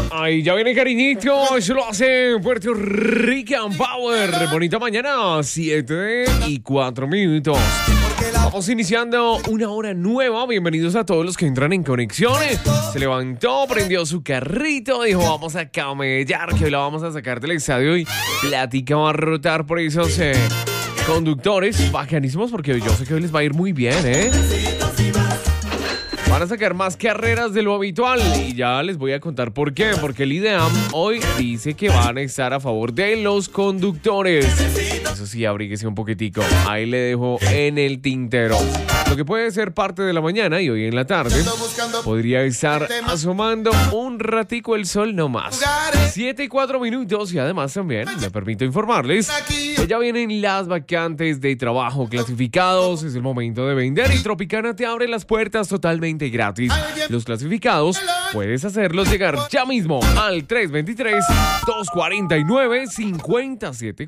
Ay, ya viene cariñito, eso lo hace Puerto Rican Power. Bonita mañana, 7:04. Vamos iniciando una hora nueva. Bienvenidos a todos los que entran en conexiones. Se levantó, prendió su carrito, dijo vamos a camellar, que hoy la vamos a sacar del estadio y plática va a rotar por esos conductores bacanísimos, porque yo sé que hoy les va a ir muy bien, Van a sacar más carreras de lo habitual y ya les voy a contar por qué. Porque el IDEAM hoy dice que van a estar a favor de los conductores. Eso sí, abríguese un poquitico. Ahí le dejo en el tintero. Lo que puede ser parte de la mañana y hoy en la tarde podría estar asomando un ratico el sol nomás. 7:04 y además también me permito informarles que ya vienen las vacantes de trabajo clasificados. Es el momento de vender y Tropicana te abre las puertas totalmente gratis. Los clasificados puedes hacerlos llegar ya mismo al 323-249-5074.